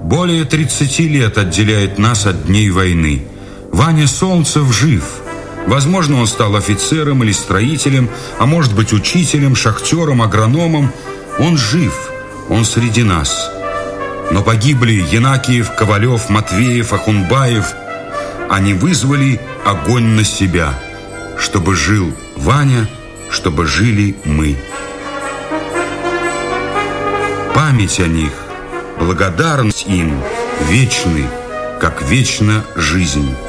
Более 30 лет отделяет нас от дней войны. Ваня Солнцев жив. Возможно, он стал офицером или строителем, а может быть, учителем, шахтером, агрономом. Он жив, он среди нас. Но погибли Янакиев, Ковалев, Матвеев, Ахунбаев. Они вызвали огонь на себя, чтобы жил Ваня, чтобы жили мы. Память о них, благодарность им вечны, как вечна жизнь.